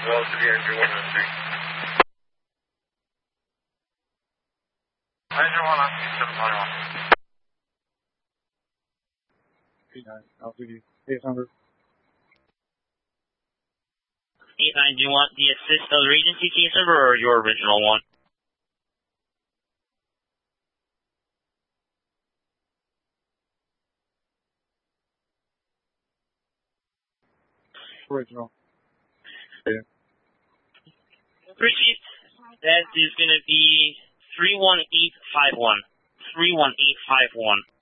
well to the engine 1 and 3. Engine 1 on 721. 89, LTD, 800. 89, do you want the assist of the Regency case number or your original one? Original. Yeah. Appreciate that is going to be 31851. 31851.